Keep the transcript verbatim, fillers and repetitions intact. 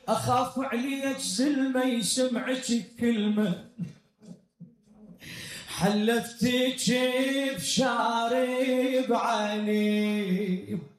أخاف عليك زلمة يسمعك كلمة حلفتك بشارب علي